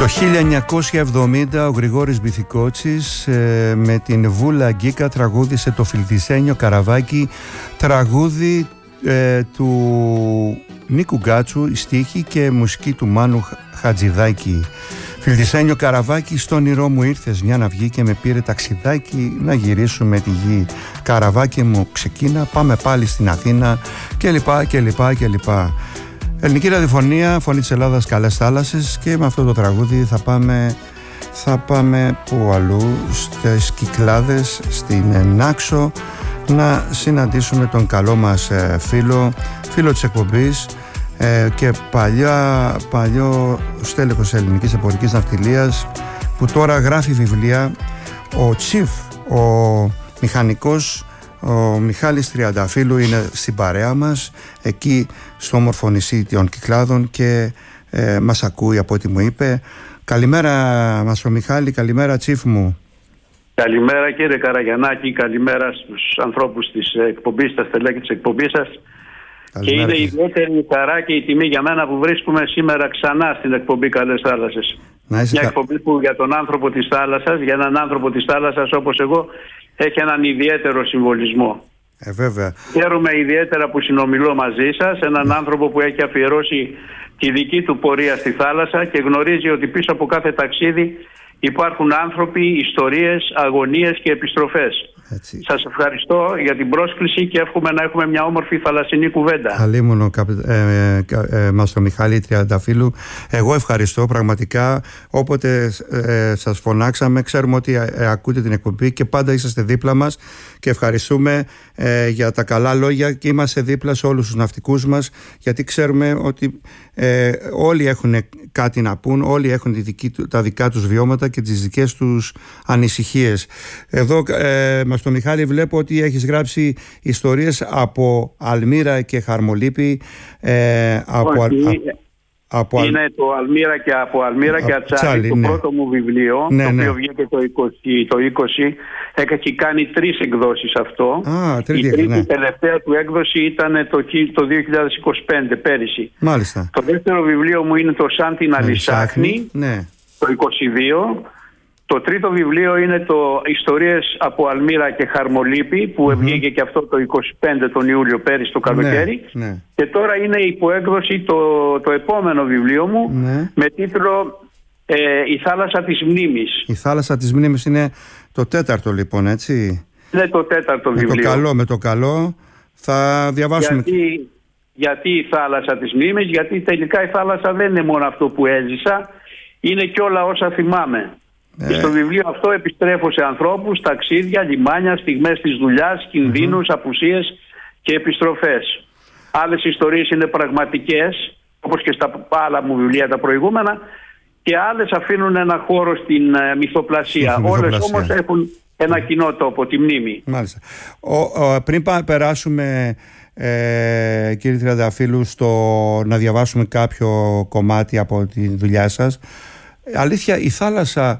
Το 1970 ο Γρηγόρης Μπιθικότσης με την Βούλα Γκίκα τραγούδισε το Φιλτισένιο Καραβάκι, τραγούδι του Νίκου Γκάτσου, η στίχη και μουσική του Μάνου Χατζηδάκη. Φιλτισένιο Καραβάκι, στο όνειρό μου ήρθες μια να βγει και με πήρε ταξιδάκι να γυρίσουμε τη γη. Καραβάκι μου ξεκίνα, πάμε πάλι στην Αθήνα κλπ. Ελληνική ραδιοφωνία, Φωνή της Ελλάδας, καλές θάλασσες, και με αυτό το τραγούδι θα πάμε που αλλού, στις Κυκλάδες, στην Νάξο, να συναντήσουμε τον καλό μας φίλο της εκπομπής και παλιό στέλεχος ελληνικής εμπορικής ναυτιλίας, που τώρα γράφει βιβλία, ο Τσιφ, ο μηχανικός, ο Μιχάλης Τριανταφύλου είναι στην παρέα μας εκεί στο όμορφο νησί των Κυκλάδων και μας ακούει από ό,τι μου είπε. Καλημέρα μας ο Μιχάλη, καλημέρα Τσίφ μου. Καλημέρα κύριε Καραγιαννάκη, καλημέρα στους ανθρώπους της εκπομπής, στα στελέχη της εκπομπής σας. Καλημέρα. Και είναι ιδιαίτερη η χαρά και η τιμή για μένα που βρίσκουμε σήμερα ξανά στην εκπομπή Καλές Θάλασσες. Μια εκπομπή που για τον άνθρωπο της θάλασσας, για έναν άνθρωπο της θάλασσας όπως εγώ, έχει έναν ιδιαίτερο συμβολισμό. Βέβαια. Χαίρομαι ιδιαίτερα που συνομιλώ μαζί σας, έναν άνθρωπο που έχει αφιερώσει τη δική του πορεία στη θάλασσα και γνωρίζει ότι πίσω από κάθε ταξίδι υπάρχουν άνθρωποι, ιστορίες, αγωνίες και επιστροφές. Έτσι. Σας ευχαριστώ για την πρόσκληση και εύχομαι να έχουμε μια όμορφη θαλασσινή κουβέντα. Καλήμονο μας το Μιχάλη Τριανταφύλου. Εγώ ευχαριστώ πραγματικά. Όποτε σας φωνάξαμε, ξέρουμε ότι ακούτε την εκπομπή και πάντα είσαστε δίπλα μας και ευχαριστούμε για τα καλά λόγια, και είμαστε δίπλα σε όλους τους ναυτικούς μας, γιατί ξέρουμε ότι όλοι έχουν κάτι να πούν, όλοι έχουν τα δικά τους βιώματα και τις δικές τους ανησυχίες. Εδώ μας το Μιχάλη βλέπω ότι έχεις γράψει ιστορίες από Αλμύρα και Χαρμολύπη, είναι το Αλμύρα και από Αλμύρα και Ατσάλι, το πρώτο μου βιβλίο, το οποίο βγήκε το 20. Έχει κάνει 3 εκδόσεις αυτό. Η τρίτη τελευταία του έκδοση ήταν το 2025, πέρυσι. Μάλιστα. Το δεύτερο βιβλίο μου είναι το Σαν την Αλυσάχνη, το 22. Το τρίτο βιβλίο είναι το Ιστορίες από Αλμύρα και Χαρμολύπη, που βγήκε και αυτό το 25 τον Ιούλιο, πέρυσι το καλοκαίρι. Και τώρα είναι η υποέκδοση το επόμενο βιβλίο μου, με τίτλο Η θάλασσα της μνήμης. Η θάλασσα της μνήμης είναι το τέταρτο λοιπόν, έτσι. Είναι το τέταρτο βιβλίο. Με το καλό θα διαβάσουμε. Γιατί η θάλασσα της μνήμης? Γιατί τελικά η θάλασσα δεν είναι μόνο αυτό που έζησα, είναι και όλα όσα θυμάμαι. Και στο βιβλίο αυτό επιστρέφω σε ανθρώπους, ταξίδια, λιμάνια, στιγμές της δουλειάς, κινδύνους, απουσίες και επιστροφές. Άλλες ιστορίες είναι πραγματικές, όπως και στα άλλα μου βιβλία τα προηγούμενα, και άλλες αφήνουν ένα χώρο στην μυθοπλασία. Όλες όμως έχουν ένα κοινό τόπο, τη μνήμη. Μάλιστα. Πριν περάσουμε, κύριε Τριανταφύλου, στο να διαβάσουμε κάποιο κομμάτι από τη δουλειά σας, αλήθεια, η θάλασσα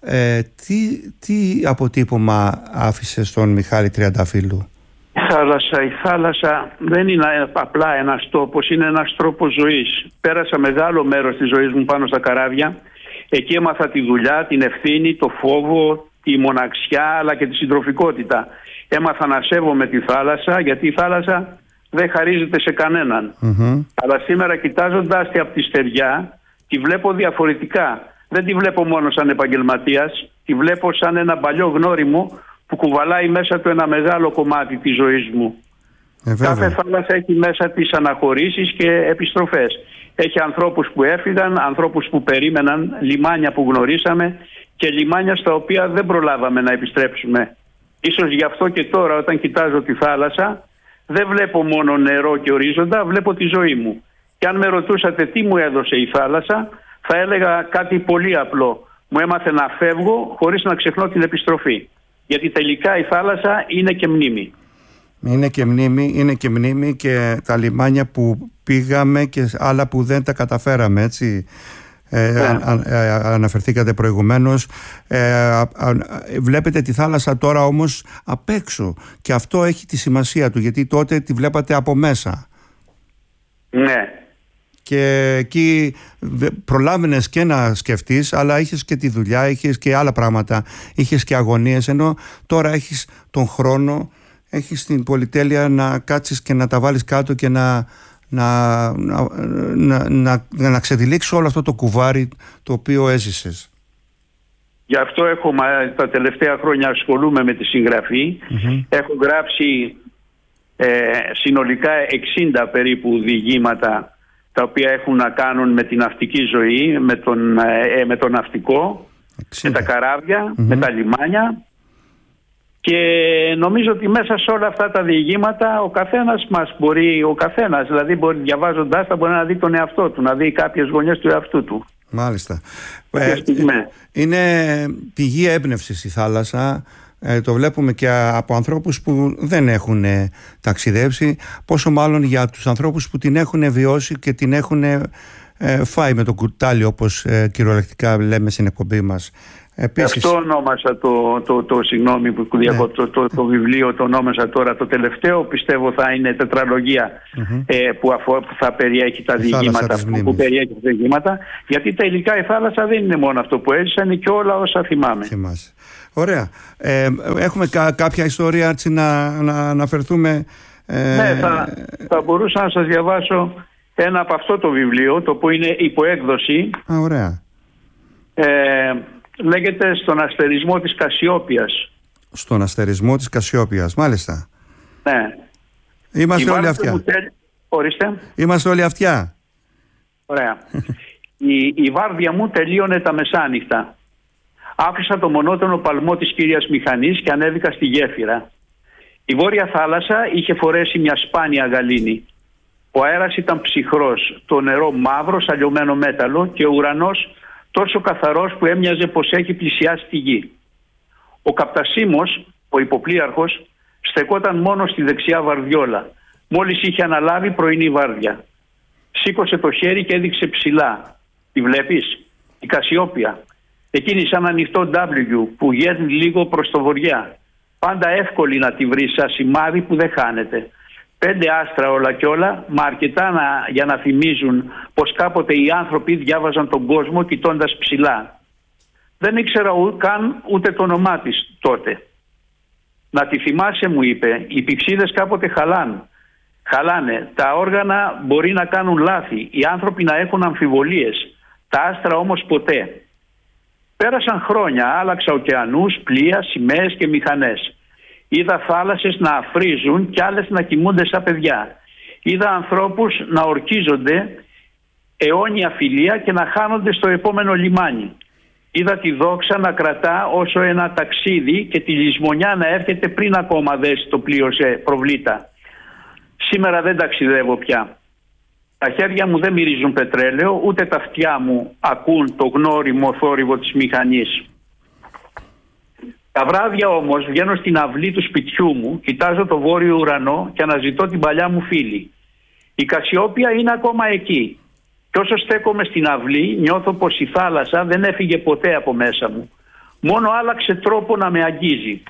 τι αποτύπωμα άφησε στον Μιχάλη Τριανταφύλου? Η θάλασσα δεν είναι απλά ένας τόπος, είναι ένας τρόπος ζωής. Πέρασα μεγάλο μέρος της ζωής μου πάνω στα καράβια. Εκεί έμαθα τη δουλειά, την ευθύνη, το φόβο, τη μοναξιά, αλλά και τη συντροφικότητα. Έμαθα να σέβομαι τη θάλασσα, γιατί η θάλασσα δεν χαρίζεται σε κανέναν. Αλλά σήμερα, κοιτάζοντας τη από τη στεριά, τη βλέπω διαφορετικά. Δεν τη βλέπω μόνο σαν επαγγελματίας, τη βλέπω σαν ένα παλιό γνώριμο που κουβαλάει μέσα του ένα μεγάλο κομμάτι της ζωής μου. Κάθε θάλασσα έχει μέσα τις αναχωρήσεις και επιστροφές. Έχει ανθρώπους που έφυγαν, ανθρώπους που περίμεναν, λιμάνια που γνωρίσαμε και λιμάνια στα οποία δεν προλάβαμε να επιστρέψουμε. Ίσως γι' αυτό και τώρα, όταν κοιτάζω τη θάλασσα, δεν βλέπω μόνο νερό και ορίζοντα, βλέπω τη ζωή μου. Και αν με ρωτούσατε τι μου έδωσε η θάλασσα, θα έλεγα κάτι πολύ απλό. Μου έμαθε να φεύγω χωρίς να ξεχνώ την επιστροφή. Γιατί τελικά η θάλασσα είναι και μνήμη. Είναι και μνήμη και τα λιμάνια που πήγαμε και άλλα που δεν τα καταφέραμε, έτσι. Αναφερθήκατε προηγουμένως. Βλέπετε τη θάλασσα τώρα όμως απ' έξω, και αυτό έχει τη σημασία του, γιατί τότε τη βλέπατε από μέσα. Ναι. και εκεί προλάβαινες και να σκεφτείς, αλλά είχες και τη δουλειά, είχες και άλλα πράγματα, είχες και αγωνίες, ενώ τώρα έχεις τον χρόνο, έχεις την πολυτέλεια να κάτσεις και να τα βάλεις κάτω και να ξεδιλήξεις όλο αυτό το κουβάρι το οποίο έζησες. Γι' αυτό τα τελευταία χρόνια ασχολούμαι με τη συγγραφή. Έχω γράψει συνολικά 60 περίπου διηγήματα, τα οποία έχουν να κάνουν με την ναυτική ζωή, με τον ναυτικό, με τα καράβια, με τα λιμάνια, και νομίζω ότι μέσα σε όλα αυτά τα διηγήματα ο καθένας δηλαδή διαβάζοντάς τα μπορεί να δει τον εαυτό του, να δει κάποιες γωνιές του εαυτού του. Μάλιστα. Είναι πηγή έμπνευσης η θάλασσα. Το βλέπουμε και από ανθρώπους που δεν έχουν ταξιδέψει, πόσο μάλλον για τους ανθρώπους που την έχουν βιώσει και την έχουν φάει με το κουτάλι, όπως κυριολεκτικά λέμε στην εκπομπή μας. Επίσης, αυτό ονόμασα συγγνώμη που διακόπτω, το βιβλίο το ονόμασα τώρα, το τελευταίο πιστεύω θα είναι τετραλογία, που θα περιέχει τα διηγήματα, που περιέχει τα διηγήματα, γιατί τελικά η θάλασσα δεν είναι μόνο αυτό που έζησα, είναι και όλα όσα θυμάμαι. Θυμάσαι. Ωραία. Έχουμε κάποια ιστορία έτσι να αναφερθούμε? Ναι, θα μπορούσα να σας διαβάσω ένα από αυτό το βιβλίο, το οποίο είναι υποέκδοση. Ωραία. Λέγεται «Στον αστερισμό της Κασιόπιας». Στον αστερισμό της Κασιόπιας, μάλιστα. Ναι. Είμαστε όλοι αυτιά. Ορίστε. Είμαστε όλοι αυτιά. Ωραία. Η βάρδια μου τελείωνε τα μεσάνυχτα. Άφησα το μονότονο παλμό της κύριας μηχανής και ανέβηκα στη γέφυρα. Η βόρεια θάλασσα είχε φορέσει μια σπάνια γαλήνη. Ο αέρας ήταν ψυχρός, το νερό μαύρο σαλιωμένο μέταλλο και ο ουρανός τόσο καθαρός που έμοιαζε πως έχει πλησιάσει τη γη. Ο καπτασίμος, ο υποπλοίαρχος, στεκόταν μόνο στη δεξιά βαρδιόλα, μόλις είχε αναλάβει πρωινή βάρδια. Σήκωσε το χέρι και έδειξε ψηλά. Τη βλέπεις? Η Κασιόπια. Εκείνη σαν ανοιχτό W που γέρνει λίγο προς το βοριά. Πάντα εύκολη να τη βρεις σαν σημάδι που δεν χάνεται. 5 άστρα όλα κι όλα, μα αρκετά για να θυμίζουν πως κάποτε οι άνθρωποι διάβαζαν τον κόσμο κοιτώντας ψηλά. Δεν ήξερα καν ούτε το όνομά της τότε. «Να τη θυμάσαι», μου είπε, «οι πηξίδες κάποτε χαλάνε. Τα όργανα μπορεί να κάνουν λάθη, οι άνθρωποι να έχουν αμφιβολίες, τα άστρα όμως ποτέ». Πέρασαν χρόνια, άλλαξα ωκεανούς, πλοία, σημαίες και μηχανές. Είδα θάλασσες να αφρίζουν κι άλλες να κοιμούνται σαν παιδιά. Είδα ανθρώπους να ορκίζονται αιώνια φιλία και να χάνονται στο επόμενο λιμάνι. Είδα τη δόξα να κρατά όσο ένα ταξίδι και τη λησμονιά να έρχεται πριν ακόμα δέσει το πλοίο σε προβλήτα. Σήμερα δεν ταξιδεύω πια. Τα χέρια μου δεν μυρίζουν πετρέλαιο, ούτε τα αυτιά μου ακούν το γνώριμο θόρυβο της μηχανής. Τα βράδια όμως βγαίνω στην αυλή του σπιτιού μου, κοιτάζω το βόρειο ουρανό και αναζητώ την παλιά μου φίλη. Η Κασιόπια είναι ακόμα εκεί. Και όσο στέκομαι στην αυλή νιώθω πως η θάλασσα δεν έφυγε ποτέ από μέσα μου. Μόνο άλλαξε τρόπο να με αγγίζει.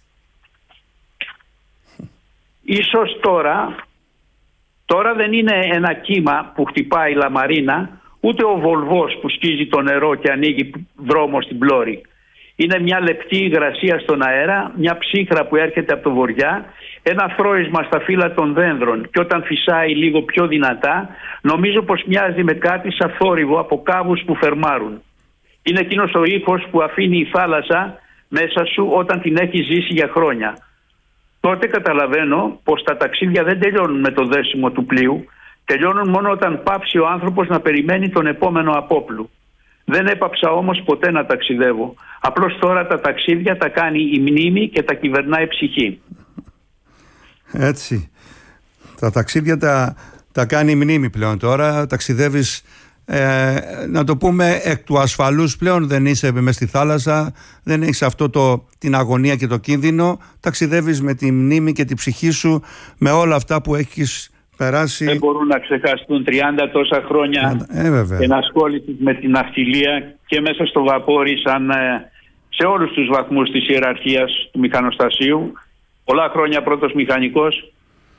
Ίσως τώρα δεν είναι ένα κύμα που χτυπάει η λαμαρίνα, ούτε ο βολβός που σκίζει το νερό και ανοίγει δρόμο στην πλώρη. Είναι μια λεπτή υγρασία στον αέρα, μια ψύχρα που έρχεται από το βοριά, ένα θρώισμα στα φύλλα των δένδρων και όταν φυσάει λίγο πιο δυνατά νομίζω πως μοιάζει με κάτι σαν θόρυβο από κάβους που φερμάρουν. Είναι εκείνος ο ήχος που αφήνει η θάλασσα μέσα σου όταν την έχει ζήσει για χρόνια. Τότε καταλαβαίνω πως τα ταξίδια δεν τελειώνουν με το δέσιμο του πλοίου, τελειώνουν μόνο όταν πάψει ο άνθρωπος να περιμένει τον επόμενο απόπλου. Δεν έπαψα όμως ποτέ να ταξιδεύω. Απλώς τώρα τα ταξίδια τα κάνει η μνήμη και τα κυβερνάει η ψυχή. Έτσι. Τα ταξίδια τα κάνει η μνήμη πλέον τώρα. Ταξιδεύεις, να το πούμε, εκ του ασφαλούς πλέον. Δεν είσαι μες στη θάλασσα, δεν έχεις αυτό την αγωνία και το κίνδυνο. Ταξιδεύεις με τη μνήμη και την ψυχή σου, με όλα αυτά που έχεις περάσει. Δεν μπορούν να ξεχαστούν 30 τόσα χρόνια ενασχόλησης με την ναυτιλία και μέσα στο βαπόρι σε όλους τους βαθμούς της ιεραρχίας του μηχανοστασίου. Πολλά χρόνια πρώτος μηχανικός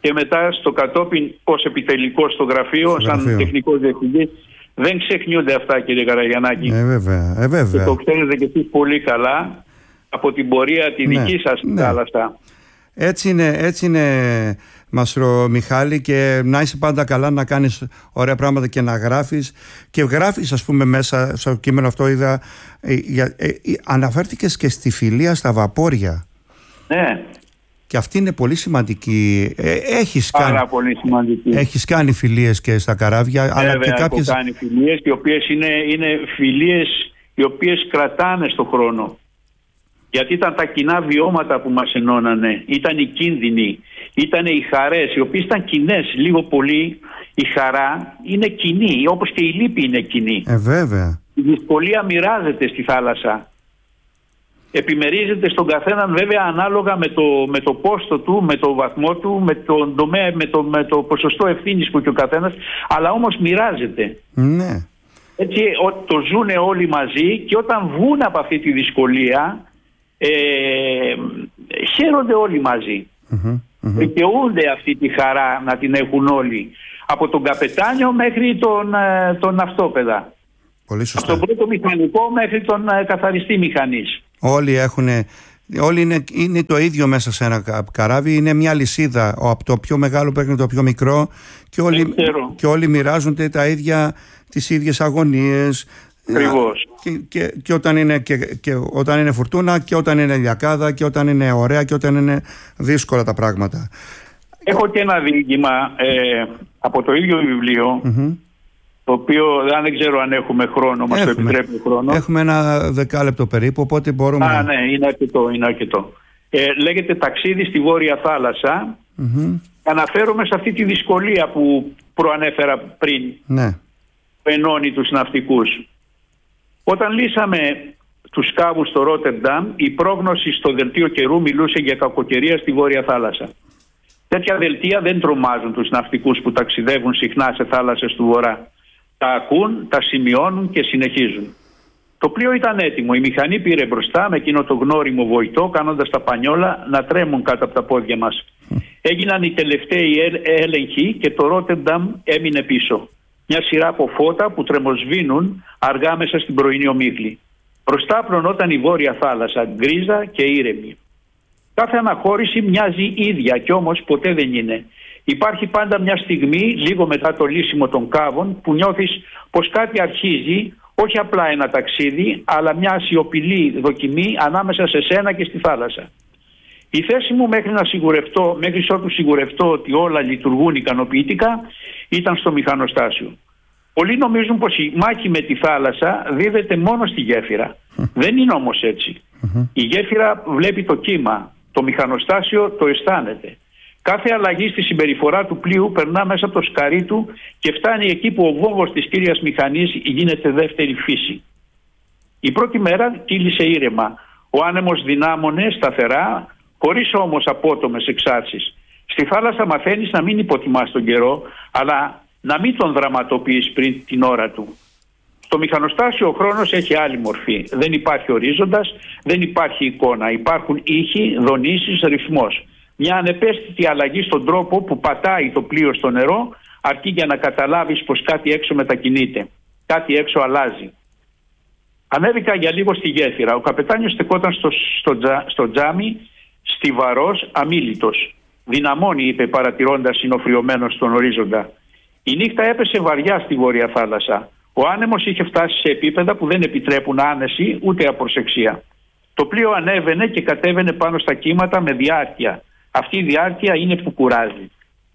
και μετά στο κατόπιν ως επιτελικό στο γραφείο, σαν τεχνικός διευθυντής. Δεν ξεχνιούνται αυτά, κύριε Καραγιαννάκη. Βέβαια. Και το ξέρετε και εσείς πολύ καλά από την πορεία τη δική σας στη θάλασσα. Έτσι είναι Μαστρο Μιχάλη, και να είσαι πάντα καλά, να κάνεις ωραία πράγματα και να γράφεις. Και γράφεις, ας πούμε, μέσα στο κείμενο αυτό είδα, αναφέρθηκες και στη φιλία στα βαπόρια. Ναι. Και αυτή είναι πολύ σημαντική. Πάρα πολύ σημαντική. Έχεις κάνει φιλίες και στα καράβια. Βέβαια, αλλά και κάποιες... έχω κάνει φιλίες, οι οποίες είναι φιλίες οι οποίες κρατάνε στον χρόνο. Γιατί ήταν τα κοινά βιώματα που μας ενώνανε. Ήταν οι κίνδυνοι, ήταν οι χαρές, οι οποίες ήταν κοινές. Λίγο πολύ η χαρά είναι κοινή, όπως και η λύπη είναι κοινή. Βέβαια. Η δυσκολία μοιράζεται στη θάλασσα. Επιμερίζεται στον καθέναν, βέβαια, ανάλογα με το πόστο του, με το βαθμό του, με τον τομέα, με το ποσοστό ευθύνης που έχει ο καθένας, αλλά όμως μοιράζεται. Ναι. Έτσι το ζουνε όλοι μαζί, και όταν βγουν από αυτή τη δυσκολία χαίρονται όλοι μαζί. Δικαιούνται αυτή τη χαρά να την έχουν όλοι, από τον καπετάνιο μέχρι τον ναυτόπεδα, πολύ σωστά. από τον πρώτο μηχανικό μέχρι τον καθαριστή μηχανής. Όλοι είναι το ίδιο μέσα σε ένα καράβι. Είναι μια λυσίδα, από το πιο μεγάλο μέχρι το πιο μικρό, και όλοι μοιράζονται τις ίδιες αγωνίες. Ακριβώς. Και όταν είναι φουρτούνα, και όταν είναι λιακάδα, και όταν είναι ωραία, και όταν είναι δύσκολα τα πράγματα. Έχω και ένα διήγημα από το ίδιο βιβλίο, το οποίο δεν ξέρω αν έχουμε χρόνο, μας το επιτρέπει ο χρόνος. Έχουμε ένα 10 λεπτό περίπου, οπότε μπορούμε... Ναι, είναι αρκετό. Λέγεται «Ταξίδι στη Βόρεια Θάλασσα». Αναφέρομαι σε αυτή τη δυσκολία που προανέφερα πριν, που ενώνει τους ναυτικούς. Όταν λύσαμε τους κάβους στο Ρότερνταμ, η πρόγνωση στο δελτίο καιρού μιλούσε για κακοκαιρία στη Βόρεια Θάλασσα. Τέτοια δελτία δεν τρομάζουν τους ναυτικούς που ταξιδεύουν συχνά σε θάλασσες του Βορρά. Τα ακούν, τα σημειώνουν και συνεχίζουν. Το πλοίο ήταν έτοιμο. Η μηχανή πήρε μπροστά με εκείνο το γνώριμο βοητό, κάνοντας τα πανιόλα να τρέμουν κάτω από τα πόδια μας. Έγιναν οι τελευταίοι έλεγχοι και το Ρότερνταμ έμεινε πίσω. Μια σειρά από φώτα που τρεμοσβήνουν αργά μέσα στην πρωινή ομίχλη. Μπροστά πλωνόταν η Βόρεια Θάλασσα, γκρίζα και ήρεμη. Κάθε αναχώρηση μοιάζει ίδια, κι όμως ποτέ δεν είναι. Υπάρχει πάντα μια στιγμή, λίγο μετά το λύσιμο των κάβων, που νιώθεις πως κάτι αρχίζει, όχι απλά ένα ταξίδι, αλλά μια σιωπηλή δοκιμή ανάμεσα σε σένα και στη θάλασσα. Η θέση μου μέχρι ότου σιγουρευτώ ότι όλα λειτουργούν ικανοποιητικά, ήταν στο μηχανοστάσιο. Πολλοί νομίζουν πως η μάχη με τη θάλασσα δίδεται μόνο στη γέφυρα. Δεν είναι όμως έτσι. Η γέφυρα βλέπει το κύμα, το μηχανοστάσιο το αισθάνεται. Κάθε αλλαγή στη συμπεριφορά του πλοίου περνά μέσα από το σκαρί του και φτάνει εκεί που ο βόμβος της κύριας μηχανής γίνεται δεύτερη φύση. Η πρώτη μέρα κύλησε ήρεμα. Ο άνεμος δυνάμωνε σταθερά, χωρίς όμως απότομες εξάρσεις. Στη θάλασσα μαθαίνεις να μην υποτιμάς τον καιρό, αλλά να μην τον δραματοποιείς πριν την ώρα του. Στο μηχανοστάσιο ο χρόνος έχει άλλη μορφή. Δεν υπάρχει ορίζοντας, δεν υπάρχει εικόνα. Υπάρχουν ήχοι, δονήσεις, ρυθμός. Μια ανεπαίσθητη αλλαγή στον τρόπο που πατάει το πλοίο στο νερό, αρκεί για να καταλάβεις πως κάτι έξω μετακινείται. Κάτι έξω αλλάζει. Ανέβηκα για λίγο στη γέφυρα. Ο καπετάνιος στεκόταν στο τζάμι, στιβαρός, αμίλητος. «Δυναμώνει», είπε παρατηρώντας συνοφριωμένος στον ορίζοντα. Η νύχτα έπεσε βαριά στη Βόρεια Θάλασσα. Ο άνεμος είχε φτάσει σε επίπεδα που δεν επιτρέπουν άνεση ούτε απροσεξία. Το πλοίο ανέβαινε και κατέβαινε πάνω στα κύματα με διάρκεια. Αυτή η διάρκεια είναι που κουράζει.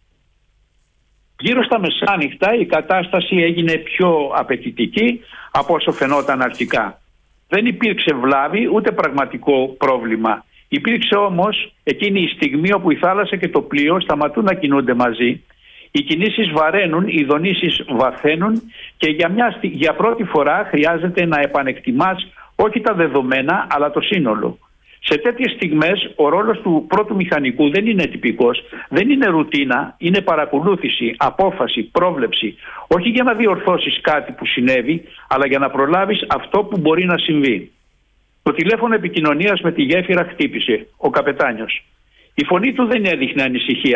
Γύρω στα μεσάνυχτα η κατάσταση έγινε πιο απαιτητική από όσο φαινόταν αρχικά. Δεν υπήρξε βλάβη ούτε πραγματικό πρόβλημα. Υπήρξε όμως εκείνη η στιγμή όπου η θάλασσα και το πλοίο σταματούν να κινούνται μαζί. Οι κινήσεις βαραίνουν, οι δονήσεις βαθαίνουν και για πρώτη φορά χρειάζεται να επανεκτιμάς όχι τα δεδομένα αλλά το σύνολο. Σε τέτοιες στιγμές ο ρόλος του πρώτου μηχανικού δεν είναι τυπικός, δεν είναι ρουτίνα, είναι παρακολούθηση, απόφαση, πρόβλεψη. Όχι για να διορθώσεις κάτι που συνέβη, αλλά για να προλάβεις αυτό που μπορεί να συμβεί. Το τηλέφωνο επικοινωνίας με τη γέφυρα χτύπησε, ο καπετάνιος. Η φωνή του δεν έδειχνε ανησυχία.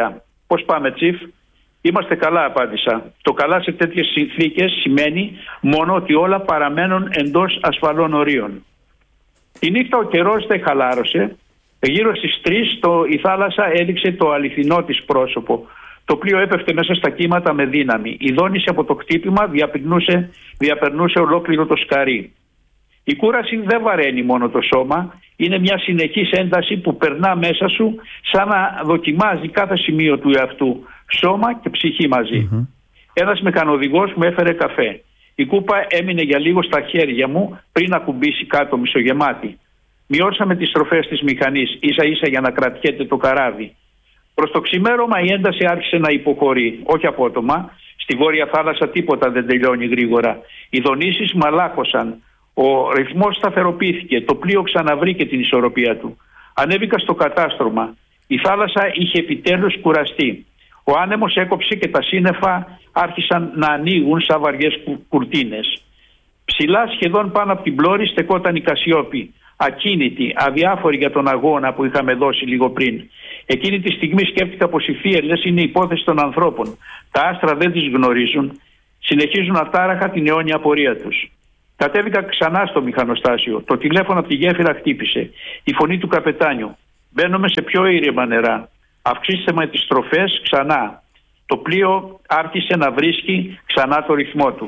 Πώς πάμε, Τσιφ? Είμαστε καλά, απάντησα. Το καλά σε τέτοιες συνθήκες σημαίνει μόνο ότι όλα παραμένουν εντός ασφαλών ορίων. Τη νύχτα ο καιρός δεν χαλάρωσε. Γύρω στις 3 η θάλασσα έδειξε το αληθινό της πρόσωπο. Το πλοίο έπεφτε μέσα στα κύματα με δύναμη. Η δόνηση από το χτύπημα διαπερνούσε ολόκληρο το σκαρί. Η κούραση δεν βαραίνει μόνο το σώμα. Είναι μια συνεχής ένταση που περνά μέσα σου σαν να δοκιμάζει κάθε σημείο του εαυτού. Σώμα και ψυχή μαζί. Ένας μηχανοδηγός μου έφερε καφέ. Η κούπα έμεινε για λίγο στα χέρια μου πριν ακουμπήσει κάτω μισογεμάτη. Μειώσαμε τις στροφές της μηχανής ίσα ίσα για να κρατιέται το καράβι. Προς το ξημέρωμα η ένταση άρχισε να υποχωρεί, όχι απότομα. Στη Βόρεια Θάλασσα τίποτα δεν τελειώνει γρήγορα. Οι δονήσεις μαλάκωσαν. Ο ρυθμός σταθεροποιήθηκε. Το πλοίο ξαναβρήκε την ισορροπία του. Ανέβηκα στο κατάστρωμα. Η θάλασσα είχε επιτέλους κουραστεί. Ο άνεμος έκοψε και τα σύννεφα άρχισαν να ανοίγουν σαν βαριές κουρτίνες. Ψηλά σχεδόν πάνω από την πλώρη στεκόταν η Κασιόπη, ακίνητη, αδιάφορη για τον αγώνα που είχαμε δώσει λίγο πριν. Εκείνη τη στιγμή σκέφτηκα πως οι θύελλες είναι υπόθεση των ανθρώπων. Τα άστρα δεν τις γνωρίζουν, συνεχίζουν ατάραχα την αιώνια πορεία τους. Κατέβηκα ξανά στο μηχανοστάσιο. Το τηλέφωνο από τη γέφυρα χτύπησε. Η φωνή του καπετάνιου. Μπαίνουμε σε πιο ήρεμα νερά. Αυξήστε με τις στροφές ξανά. Το πλοίο άρχισε να βρίσκει ξανά το ρυθμό του.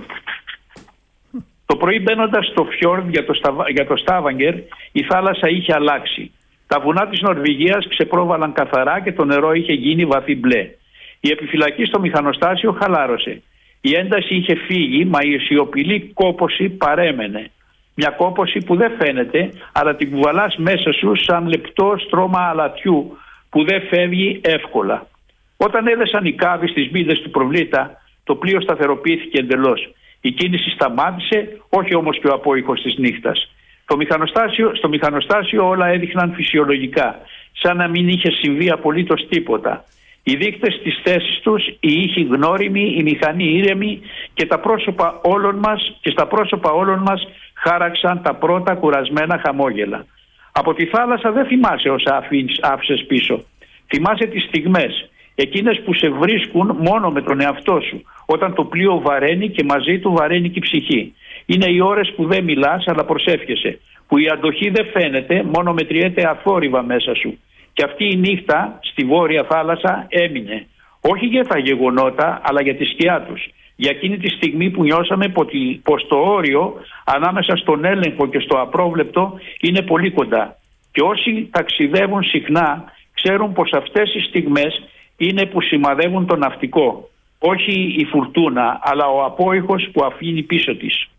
Το πρωί μπαίνοντας στο φιόρντ για το Στάβαγκερ, η θάλασσα είχε αλλάξει. Τα βουνά της Νορβηγίας ξεπρόβαλαν καθαρά και το νερό είχε γίνει βαθύ μπλε. Η επιφυλακή στο μηχανοστάσιο χαλάρωσε. Η ένταση είχε φύγει, μα η σιωπηλή κόπωση παρέμενε. Μια κόπωση που δεν φαίνεται, αλλά την κουβαλάς μέσα σου σαν λεπτό στρώμα αλατιού που δεν φεύγει εύκολα. Όταν έδεσαν οι κάβοι στις μπίδες του προβλήτα, το πλοίο σταθεροποιήθηκε εντελώς. Η κίνηση σταμάτησε, όχι όμως και ο απόϊχος της νύχτας. Στο μηχανοστάσιο όλα έδειχναν φυσιολογικά, σαν να μην είχε συμβεί απολύτως τίποτα. Οι δείκτες στις θέσεις τους, οι ήχοι γνώριμοι, η μηχανή ήρεμη και στα πρόσωπα όλων μας χάραξαν τα πρώτα κουρασμένα χαμόγελα. Από τη θάλασσα δεν θυμάσαι όσα άφησες πίσω. Θυμάσαι τις στιγμές, εκείνες που σε βρίσκουν μόνο με τον εαυτό σου, όταν το πλοίο βαραίνει και μαζί του βαραίνει και η ψυχή. Είναι οι ώρες που δεν μιλάς αλλά προσεύχεσαι, που η αντοχή δεν φαίνεται, μόνο μετριέται αθόρυβα μέσα σου. Και αυτή η νύχτα στη Βόρεια Θάλασσα έμεινε. Όχι για τα γεγονότα, αλλά για τη σκιά τους. Για εκείνη τη στιγμή που νιώσαμε πως το όριο ανάμεσα στον έλεγχο και στο απρόβλεπτο είναι πολύ κοντά. Και όσοι ταξιδεύουν συχνά ξέρουν πως αυτές οι στιγμές είναι που σημαδεύουν το ναυτικό. Όχι η φουρτούνα, αλλά ο απόϊχος που αφήνει πίσω της.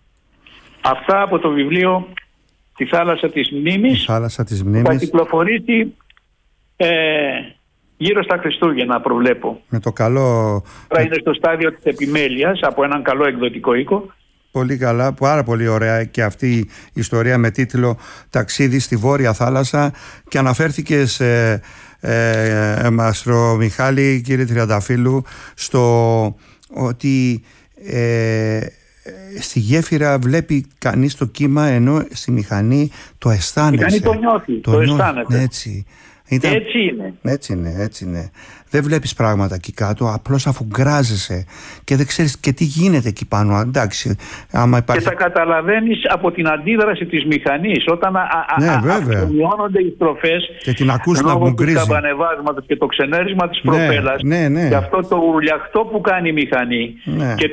Αυτά από το βιβλίο «Τη θάλασσα της μνήμης». Θα κυκλοφορήσει γύρω στα Χριστούγεννα, προβλέπω. Με το καλό. Τώρα είναι στο στάδιο της επιμέλειας από έναν καλό εκδοτικό οίκο. Πολύ καλά, πάρα πολύ ωραία και αυτή η ιστορία με τίτλο «Ταξίδι στη Βόρεια Θάλασσα», και αναφέρθηκε σε Μαστρο Μιχάλη, κύριε Τριανταφύλου, στο ότι στη γέφυρα βλέπει κανείς το κύμα, ενώ στη μηχανή το αισθάνεσαι. Η μηχανή το νιώθει, το αισθάνεται. Έτσι. Έτσι είναι. Δεν βλέπεις πράγματα εκεί κάτω, απλώς αφουγκράζεσαι και δεν ξέρεις και τι γίνεται εκεί πάνω. Εντάξει, άμα υπάρχει... Και τα καταλαβαίνεις από την αντίδραση της μηχανής. Όταν αυξομειώνονται οι στροφές, και την ακούς να μουγκρίζει, του καμπανεβάσματος και το ξενέρισμα της προπέλας, και αυτό το ουρλιαχτό που κάνει η μηχανή, και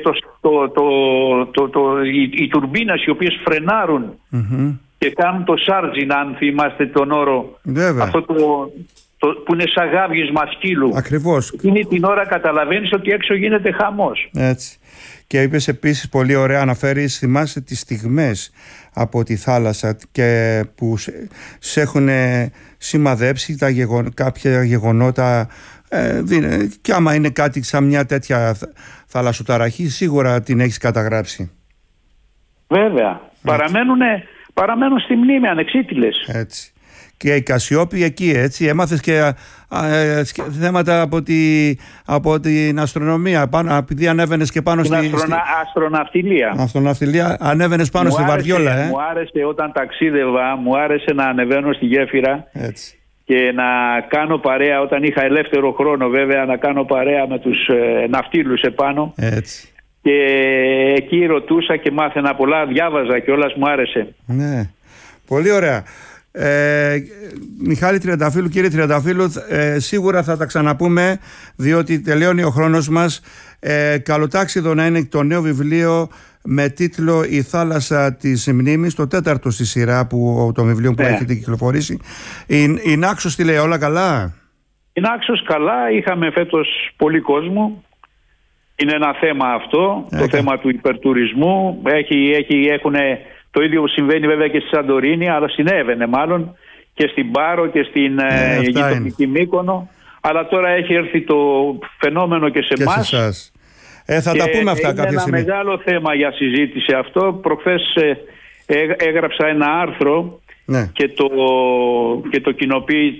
οι τουρμπίνες οι οποίες φρενάρουν και κάνουν το σάρτζιν, αν θυμάστε τον όρο. Βέβαια. Αυτό που είναι σαν γάβγισμα σκύλου. Ακριβώς. Εκείνη την ώρα καταλαβαίνεις ότι έξω γίνεται χαμός. Έτσι. Και είπες επίσης πολύ ωραία, αναφέρεις, θυμάσαι τις στιγμές από τη θάλασσα και που σε έχουν σημαδέψει κάποια γεγονότα, και άμα είναι κάτι σαν μια τέτοια θαλασσοταραχή, σίγουρα την έχεις καταγράψει. Βέβαια. Παραμένουν στη μνήμη ανεξίτηλες. Έτσι. Και η Κασιόπη εκεί, έτσι, έμαθες και θέματα από την αστρονομία, επειδή ανέβαινες και πάνω στη αστροναυτιλία, ανέβαινες πάνω στη Βαρδιόλα. Μου άρεσε όταν ταξίδευα, μου άρεσε να ανεβαίνω στη γέφυρα. Έτσι. και να κάνω παρέα όταν είχα ελεύθερο χρόνο, βέβαια, να κάνω παρέα με τους ναυτίλους επάνω. Έτσι. Και εκεί ρωτούσα και μάθαινα πολλά, διάβαζα και όλας μου άρεσε. Ναι, πολύ ωραία. Μιχάλη Τριανταφύλου, κύριε Τριανταφύλου, σίγουρα θα τα ξαναπούμε, διότι τελειώνει ο χρόνος μας. Καλοτάξιδο να είναι το νέο βιβλίο με τίτλο «Η θάλασσα της μνήμης», το 4ο στη σειρά των βιβλίων που έχετε κυκλοφορήσει. Η Νάξος τι λέει, όλα καλά? Η Νάξος καλά, είχαμε φέτος πολύ κόσμο. Είναι ένα θέμα αυτό, το θέμα του υπερτουρισμού. Έχουνε, το ίδιο συμβαίνει βέβαια και στη Σαντορίνη, αλλά συνέβαινε μάλλον και στην Πάρο και στην γειτονική Μύκονο. Αλλά τώρα έχει έρθει το φαινόμενο και σε εμάς. Θα τα πούμε αυτά κάποια στιγμή. Είναι ένα μεγάλο θέμα για συζήτηση αυτό. Προχθές έγραψα ένα άρθρο και το κοινοποιεί,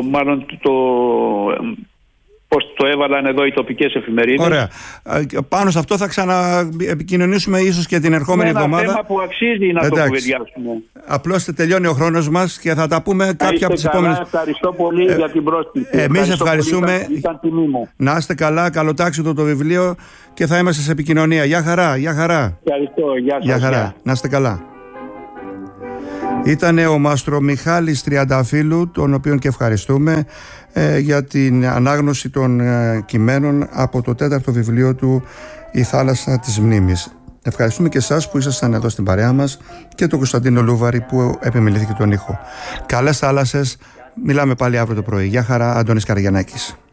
πώς το έβαλαν εδώ οι τοπικές εφημερίδες. Ωραία. Πάνω σε αυτό θα ξαναεπικοινωνήσουμε ίσως και την ερχόμενη εβδομάδα. Είναι ένα θέμα που αξίζει να το κουβεντιάσουμε. Απλώς τελειώνει ο χρόνος μας και θα τα πούμε κάποια από τις επόμενες. Ευχαριστώ πολύ για την πρόσκληση. Εμείς ευχαριστούμε. Ήταν τιμή μου. Να είστε καλά, καλοτάξιδο το βιβλίο και θα είμαστε σε επικοινωνία. Γεια χαρά, γεια χαρά. Ευχαριστώ, γεια σας. Γεια χαρά, να είστε καλά. Ήταν ο Μάστρο Μιχάλης Τριανταφύλου, τον οποίον και ευχαριστούμε για την ανάγνωση των κειμένων από το 4ο βιβλίο του «Η θάλασσα της μνήμης». Ευχαριστούμε και εσάς που ήσασταν εδώ στην παρέα μας και τον Κωνσταντίνο Λούβαρη που επιμελήθηκε τον ήχο. Καλές θάλασσες, μιλάμε πάλι αύριο το πρωί. Γεια χαρά, Αντώνης Καραγιαννάκης.